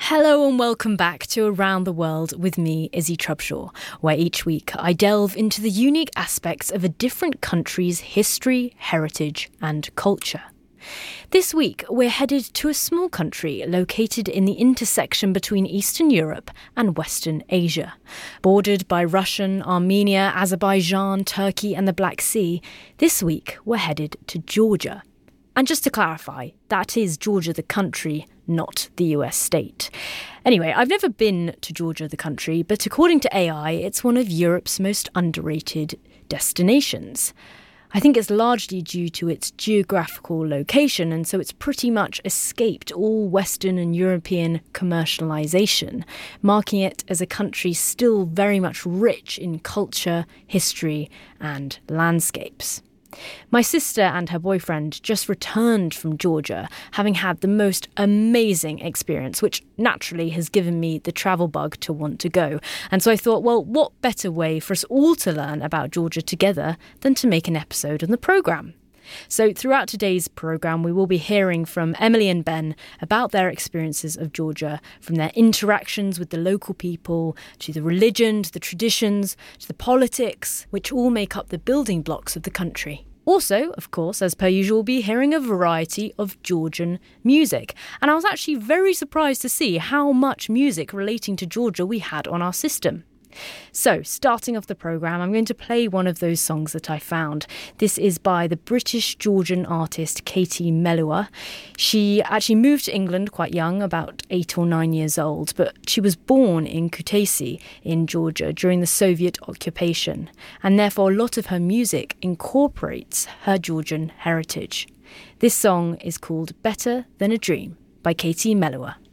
Hello and welcome back to Around the World with me, Izzy Trubshaw, where each week I delve into the unique aspects of a different country's history, heritage and culture. This week we're headed to a small country located in the intersection between Eastern Europe and Western Asia. Bordered by Russian, Armenia, Azerbaijan, Turkey and the Black Sea, this week we're headed to Georgia. And just to clarify, that is Georgia the country, not the US state. Anyway, I've never been to Georgia the country, but according to AI, it's one of Europe's most underrated destinations. I think it's largely due to its geographical location, and so it's pretty much escaped all Western and European commercialisation, marking it as a country still very much rich in culture, history and landscapes. My sister and her boyfriend just returned from Georgia, having had the most amazing experience, which naturally has given me the travel bug to want to go. And so I thought, well, what better way for us all to learn about Georgia together than to make an episode on the programme? So throughout today's programme, we will be hearing from Emily and Ben about their experiences of Georgia, from their interactions with the local people, to the religion, to the traditions, to the politics, which all make up the building blocks of the country. Also, of course, as per usual, we'll be hearing a variety of Georgian music. And I was actually very surprised to see how much music relating to Georgia we had on our system. So, starting off the programme, I'm going to play one of those songs that I found. This is by the British Georgian artist Katie Melua. She actually moved to England quite young, about 8 or 9 years old, but she was born in Kutaisi in Georgia during the Soviet occupation, and therefore a lot of her music incorporates her Georgian heritage. This song is called Better Than a Dream by Katie Melua.